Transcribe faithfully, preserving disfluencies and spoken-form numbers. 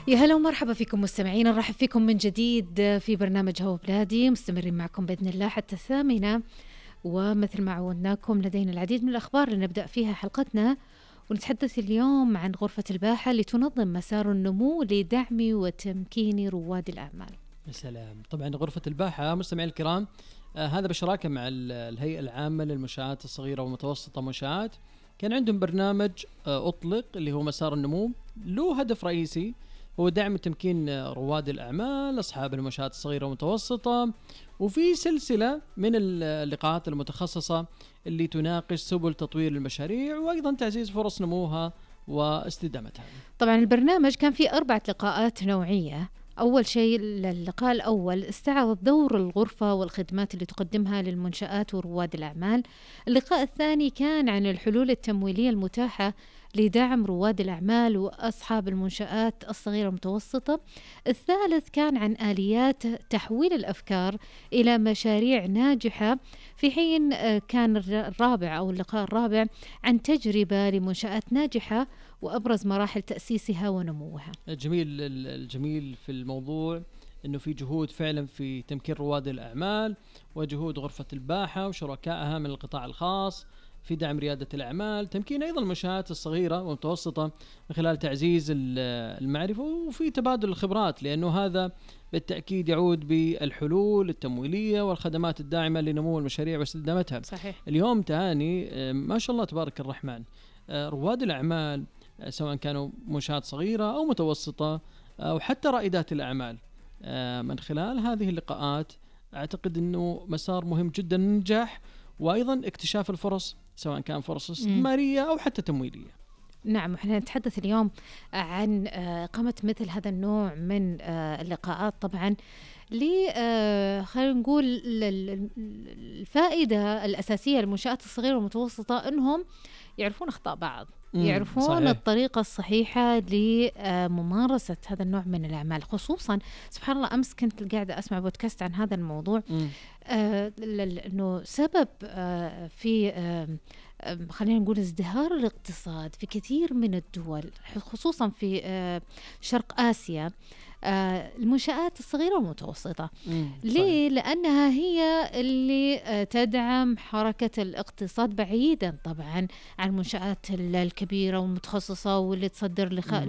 يا هلا ومرحبا فيكم مستمعين، نرحب فيكم من جديد في برنامج هوا بلادي، مستمرين معكم بإذن الله حتى الثامنة. ومثل ما عودناكم لدينا العديد من الأخبار لنبدأ فيها حلقتنا، ونتحدث اليوم عن غرفة الباحة اللي تنظم مسار النمو لدعم وتمكين رواد الأعمال. يا سلام. طبعا غرفة الباحة مستمعين الكرام آه هذا بالشراكة مع الهيئة العامة للمنشآت الصغيرة والمتوسطة منشآت، كان عندهم برنامج آه أطلق اللي هو مسار النمو، له هدف رئيسي هو دعم وتمكين رواد الأعمال أصحاب المنشآت الصغيرة والمتوسطة، وفي سلسلة من اللقاءات المتخصصة اللي تناقش سبل تطوير المشاريع وأيضا تعزيز فرص نموها واستدامتها. طبعا البرنامج كان فيه أربعة لقاءات نوعية. أول شيء اللقاء الأول استعرض دور الغرفة والخدمات اللي تقدمها للمنشآت ورواد الأعمال. اللقاء الثاني كان عن الحلول التمويلية المتاحة لدعم رواد الأعمال وأصحاب المنشآت الصغيرة والمتوسطة. الثالث كان عن آليات تحويل الأفكار إلى مشاريع ناجحة، في حين كان الرابع أو اللقاء الرابع عن تجربة لمنشآت ناجحة وأبرز مراحل تأسيسها ونموها. الجميل الجميل في الموضوع أنه في جهود فعلا في تمكين رواد الأعمال، وجهود غرفة الباحة وشركائها من القطاع الخاص في دعم ريادة الأعمال، تمكين أيضا المنشآت الصغيرة والمتوسطة من خلال تعزيز المعرفة وفي تبادل الخبرات، لأنه هذا بالتأكيد يعود بالحلول التمويلية والخدمات الداعمة لنمو المشاريع واستدامتها. صحيح. اليوم تاني ما شاء الله تبارك الرحمن رواد الأعمال سواء كانوا منشآت صغيرة أو متوسطة أو حتى رائدات الأعمال، من خلال هذه اللقاءات أعتقد أنه مسار مهم جدا للنجاح وأيضا اكتشاف الفرص سواء كان فرص استثمارية أو حتى تمويلية. نعم، احنا نتحدث اليوم عن إقامة مثل هذا النوع من اللقاءات، طبعا لي خلينا نقول الفائدة الأساسية للمنشآت الصغيرة والمتوسطة أنهم يعرفون أخطاء بعض، يعرفون صحيح. الطريقة الصحيحة لممارسة هذا النوع من الأعمال. خصوصا سبحان الله أمس كنت قاعدة أسمع بودكاست عن هذا الموضوع، آه لأنه سبب آه في آه خلينا نقول ازدهار الاقتصاد في كثير من الدول خصوصا في آه شرق آسيا آه المنشآت الصغيرة والمتوسطة. ليه؟ لأنها هي اللي آه تدعم حركة الاقتصاد بعيدا طبعا عن المنشآت الكبيرة والمتخصصة واللي تصدر